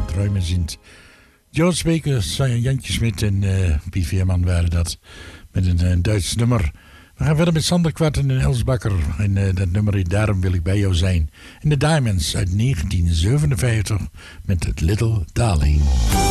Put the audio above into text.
ruim zint. George Baker, Jantje Smit en Piet Veerman waren dat met een Duits nummer. We gaan verder met Sander Kwarten en Els Bakker. En dat nummer is Daarom wil ik bij jou zijn. En de Diamonds uit 1957 met het Little Darling.